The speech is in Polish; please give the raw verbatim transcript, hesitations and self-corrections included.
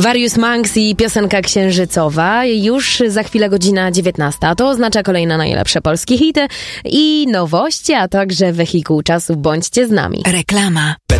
Various Monks i piosenka księżycowa. Już za chwilę godzina dziewiętnasta. To oznacza kolejne najlepsze polskie hity i nowości, a także wehikuł czasu. Bądźcie z nami. Reklama.